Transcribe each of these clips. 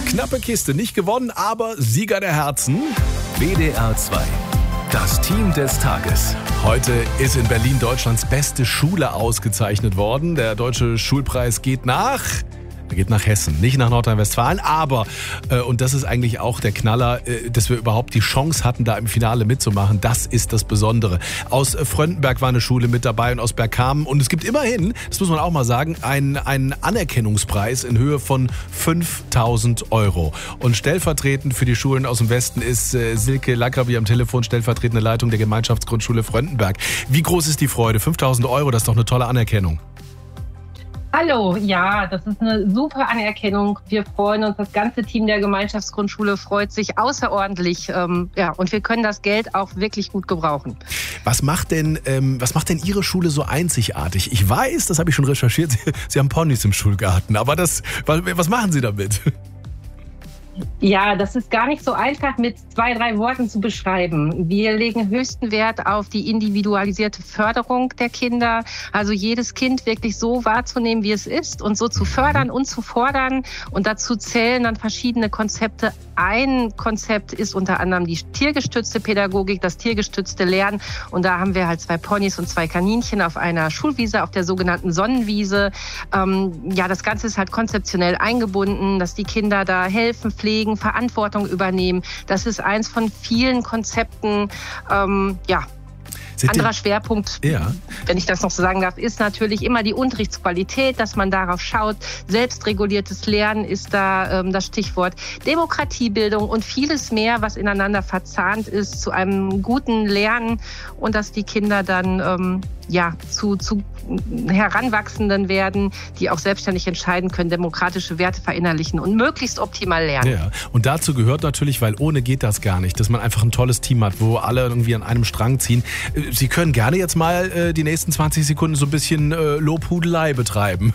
Knappe Kiste, nicht gewonnen, aber Sieger der Herzen. WDR 2. Das Team des Tages. Heute ist in Berlin Deutschlands beste Schule ausgezeichnet worden. Der Deutsche Schulpreis geht nach Hessen, nicht nach Nordrhein-Westfalen, aber, und das ist eigentlich auch der Knaller, dass wir überhaupt die Chance hatten, da im Finale mitzumachen, das ist das Besondere. Aus Fröndenberg war eine Schule mit dabei und aus Bergkamen und es gibt immerhin, das muss man auch mal sagen, einen Anerkennungspreis in Höhe von 5.000 €. Und stellvertretend für die Schulen aus dem Westen ist Silke Lackerby am Telefon, stellvertretende Leitung der Gemeinschaftsgrundschule Fröndenberg. Wie groß ist die Freude? 5.000 €, das ist doch eine tolle Anerkennung. Hallo, ja, das ist eine super Anerkennung. Wir freuen uns, das ganze Team der Gemeinschaftsgrundschule freut sich außerordentlich. Und wir können das Geld auch wirklich gut gebrauchen. Was macht denn Ihre Schule so einzigartig? Ich weiß, das habe ich schon recherchiert, Sie haben Ponys im Schulgarten, aber was machen Sie damit? Ja, das ist gar nicht so einfach mit 2, 3 Worten zu beschreiben. Wir legen höchsten Wert auf die individualisierte Förderung der Kinder. Also jedes Kind wirklich so wahrzunehmen, wie es ist und so zu fördern und zu fordern. Und dazu zählen dann verschiedene Konzepte. Ein Konzept ist unter anderem die tiergestützte Pädagogik, das tiergestützte Lernen. Und da haben wir halt 2 Ponys und 2 Kaninchen auf einer Schulwiese, auf der sogenannten Sonnenwiese. Das Ganze ist halt konzeptionell eingebunden, dass die Kinder da helfen, pflegen, Verantwortung übernehmen. Das ist eins von vielen Konzepten, Anderer Schwerpunkt, wenn ich das noch so sagen darf, ist natürlich immer die Unterrichtsqualität, dass man darauf schaut. Selbstreguliertes Lernen ist da das Stichwort. Demokratiebildung und vieles mehr, was ineinander verzahnt ist zu einem guten Lernen und dass die Kinder dann zu Heranwachsenden werden, die auch selbstständig entscheiden können, demokratische Werte verinnerlichen und möglichst optimal lernen. Ja, und dazu gehört natürlich, weil ohne geht das gar nicht, dass man einfach ein tolles Team hat, wo alle irgendwie an einem Strang ziehen. Sie können gerne jetzt mal die nächsten 20 Sekunden so ein bisschen Lobhudelei betreiben.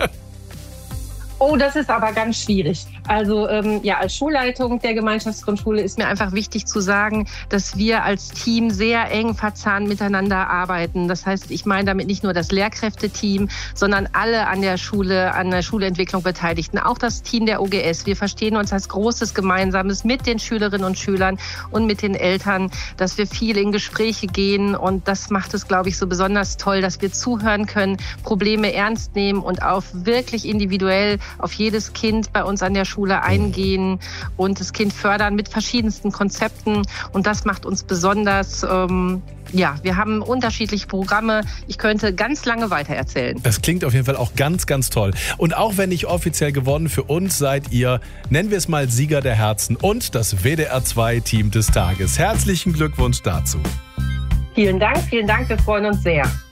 Oh, das ist aber ganz schwierig. Also als Schulleitung der Gemeinschaftsgrundschule ist mir einfach wichtig zu sagen, dass wir als Team sehr eng verzahnt miteinander arbeiten. Das heißt, ich meine damit nicht nur das Lehrkräfteteam, sondern alle an der Schule, an der Schulentwicklung Beteiligten. Auch das Team der OGS. Wir verstehen uns als großes Gemeinsames mit den Schülerinnen und Schülern und mit den Eltern, dass wir viel in Gespräche gehen. Und das macht es, glaube ich, so besonders toll, dass wir zuhören können, Probleme ernst nehmen und auf wirklich individuell auf jedes Kind bei uns an der Schule eingehen und das Kind fördern mit verschiedensten Konzepten. Und das macht uns besonders, wir haben unterschiedliche Programme. Ich könnte ganz lange weitererzählen. Das klingt auf jeden Fall auch ganz, ganz toll. Und auch wenn nicht offiziell gewonnen, für uns seid ihr, nennen wir es mal Sieger der Herzen und das WDR 2 Team des Tages. Herzlichen Glückwunsch dazu. Vielen Dank, wir freuen uns sehr.